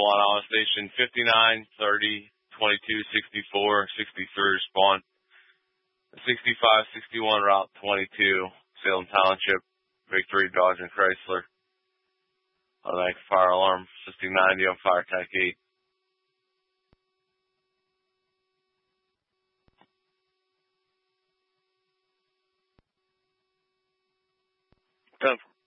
on Alpha Station 59, 30, 22, 64, 63 respond. 65, 61, Route 22, Salem Township, Victory, Dodge, and Chrysler. Automatic fire alarm, 6090 on Fire Tech 8. 10